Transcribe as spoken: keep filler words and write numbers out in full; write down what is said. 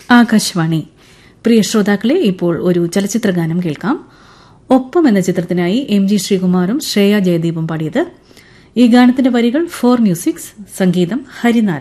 ആകാശവാണി. പ്രിയ ശ്രോതാക്കളെ, ഇപ്പോൾ ഒരു ചലച്ചിത്ര ഗാനം കേൾക്കാം. ഒപ്പം എന്ന ചിത്രത്തിനായി എം ജി ശ്രീകുമാറും ശ്രേയ ജയദീപും പാടിയത്. ഈ ഗാനത്തിന്റെ വരികൾ ഫോർ മ്യൂസിക്സ്, സംഗീതം ഹരിനാരായണൻ.